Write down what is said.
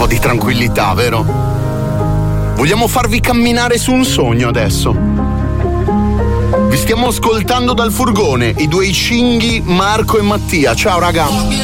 di tranquillità, vero? Vogliamo farvi camminare su un sogno adesso. Vi stiamo ascoltando dal furgone, i due cinghi Marco e Mattia. Ciao raga.